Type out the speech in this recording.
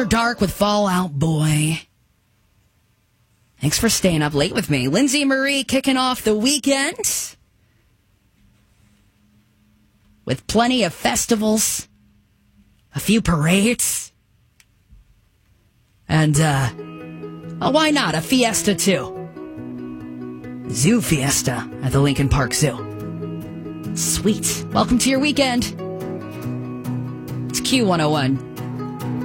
Dark with Fallout Boy. Thanks for staying up late with me. Lindsay Marie kicking off the weekend with plenty of festivals, a few parades, and, why not? A fiesta, too. Zoo Fiesta at the Lincoln Park Zoo. Sweet. Welcome to your weekend. It's Q101.